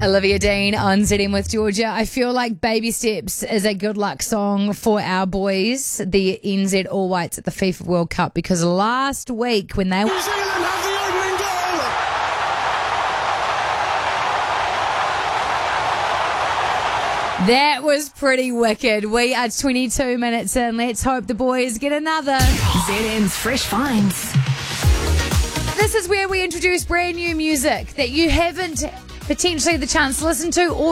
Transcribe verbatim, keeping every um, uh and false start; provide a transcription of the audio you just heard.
Olivia Dean on Z M with Georgia. I feel like Baby Steps is a good luck song for our boys, the N Z All Whites at the FIFA World Cup, because last week when they... New Zealand have the opening goal! That was pretty wicked. We are twenty-two minutes in. Let's hope the boys get another. Z M's Fresh Finds. This is where we introduce brand new music that you haven't potentially the chance to listen to or